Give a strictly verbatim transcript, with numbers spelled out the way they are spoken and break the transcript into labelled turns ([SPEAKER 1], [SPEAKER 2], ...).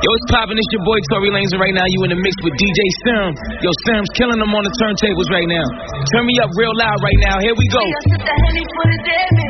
[SPEAKER 1] Yo, it's poppin', it's your boy Tory Lanez, and right now you in the mix with D J Serum. Yo, Serum's killing them on the turntables right now. Turn me up real loud right now. Here we go.